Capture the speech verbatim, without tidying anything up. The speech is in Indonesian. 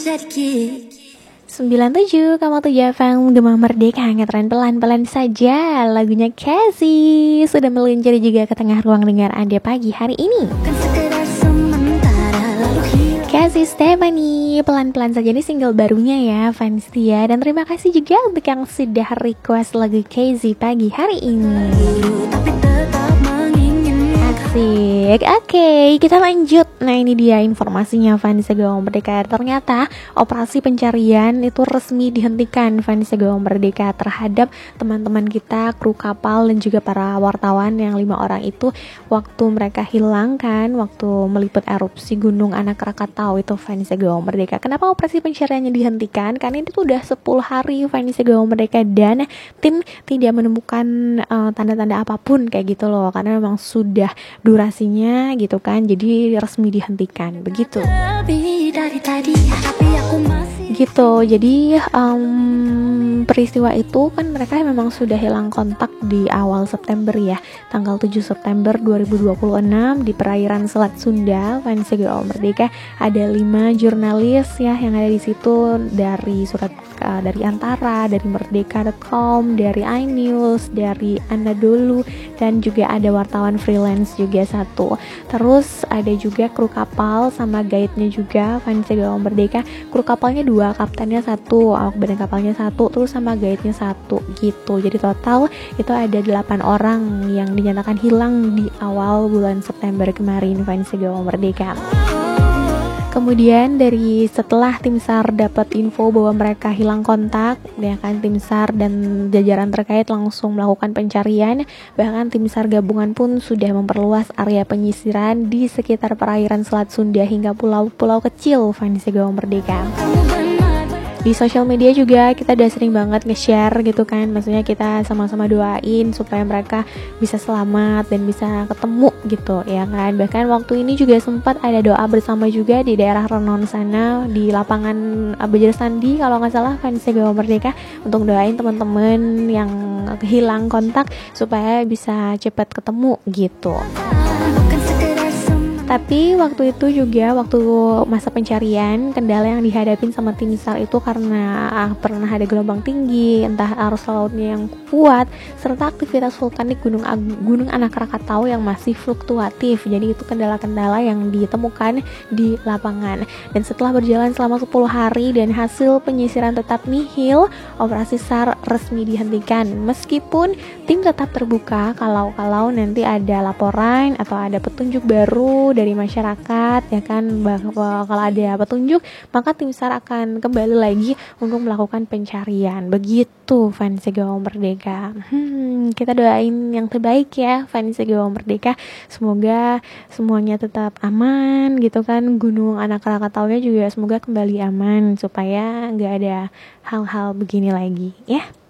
sembilan puluh tujuh koma tujuh F M Gema Merdeka, ngetren pelan-pelan saja. Lagunya Casey sudah meluncur juga ke tengah ruang dengar Anda pagi hari ini. Casey Stephanie, pelan-pelan saja, ini single barunya ya fans dia. Dan terima kasih juga untuk yang sudah request lagu Casey pagi hari ini. Asik. Oke, kita lanjut. Nah, ini dia informasinya fans Gema Merdeka. Ternyata operasi pencarian itu resmi dihentikan fans Gema Merdeka terhadap teman-teman kita, kru kapal dan juga para wartawan yang lima orang itu waktu mereka hilang kan, waktu meliput erupsi Gunung Anak Krakatau itu fans Gema Merdeka. Kenapa operasi pencariannya dihentikan? Karena itu udah sepuluh hari fans Gema Merdeka dan tim tidak menemukan uh, tanda-tanda apapun kayak gitu loh, karena memang sudah durasinya gitu kan, jadi resmi dihentikan begitu gitu. Jadi um, peristiwa itu kan mereka memang sudah hilang kontak di awal September ya, tanggal tujuh September dua ribu dua puluh enam di perairan Selat Sunda fans Gema Merdeka. Ada lima jurnalis ya yang ada di situ, dari surat uh, dari Antara, dari merdeka dot com, dari iNews, dari Anadolu, dan juga ada wartawan freelance juga satu. Terus ada juga kru kapal sama guide-nya juga fans Gema Merdeka. Kru kapalnya dua, kaptennya satu, awak badan kapalnya satu, terus sama guide-nya satu gitu. Jadi total itu ada delapan orang yang dinyatakan hilang di awal bulan September kemarin fans Gema Merdeka. Kemudian dari setelah tim SAR dapat info bahwa mereka hilang kontak, ya kan, tim SAR dan jajaran terkait langsung melakukan pencarian. Bahkan tim SAR gabungan pun sudah memperluas area penyisiran di sekitar perairan Selat Sunda hingga pulau-pulau kecil fans Gema Merdeka. Di sosial media juga kita udah sering banget nge-share gitu kan, maksudnya kita sama-sama doain supaya mereka bisa selamat dan bisa ketemu gitu ya kan. Bahkan waktu ini juga sempat ada doa bersama juga di daerah Renon sana, di lapangan Bajar Sandi kalau nggak salah fans Gema Merdeka, untuk doain teman-teman yang hilang kontak supaya bisa cepat ketemu gitu. Tapi waktu itu juga, waktu masa pencarian, kendala yang dihadapin sama tim SAR itu karena ah, pernah ada gelombang tinggi, entah arus lautnya yang kuat, serta aktivitas vulkanik Gunung Gunung Anak Krakatau yang masih fluktuatif. Jadi itu kendala-kendala yang ditemukan di lapangan. Dan setelah berjalan selama sepuluh hari dan hasil penyisiran tetap nihil, operasi SAR resmi dihentikan. Meskipun tim tetap terbuka kalau-kalau nanti ada laporan atau ada petunjuk baru dari masyarakat ya kan, bahwa kalau ada petunjuk maka tim SAR akan kembali lagi untuk melakukan pencarian. Begitu fans Gema Merdeka. Hmm, kita doain yang terbaik ya fans Gema Merdeka. Semoga semuanya tetap aman gitu kan. Gunung Anak Krakataunya juga semoga kembali aman supaya nggak ada hal-hal begini lagi ya.